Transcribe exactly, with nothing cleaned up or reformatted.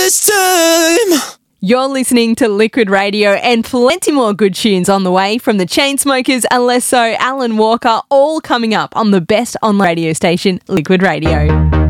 this time. You're listening to Liquid Radio, and plenty more good tunes on the way from the Chainsmokers, Alesso, Alan Walker, all coming up on the best on radio station, Liquid Radio.